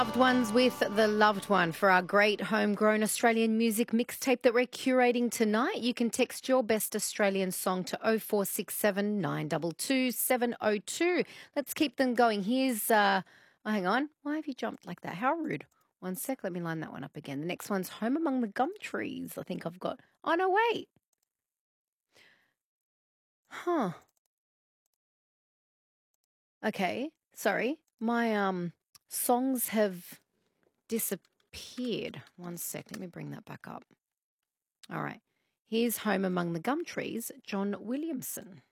Loved Ones with The Loved One for our great homegrown Australian music mixtape that we're curating tonight. You can text your best Australian song to 0467 922 702. Let's keep them going. Here's, hang on. Why have you jumped like that? How rude. One sec. Let me line that one up again. The next one's Home Among the Gum Trees. I think I've got. Oh, no, wait. Huh. Okay. Sorry. My songs have disappeared. One sec. Let me bring that back up. All right. Here's Home Among the Gum Trees, John Williamson.